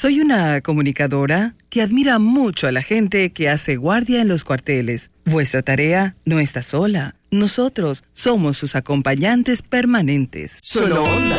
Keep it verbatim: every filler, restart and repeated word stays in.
Soy una comunicadora que admira mucho a la gente que hace guardia en los cuarteles. Vuestra tarea no está sola. Nosotros somos sus acompañantes permanentes. Solo Onda.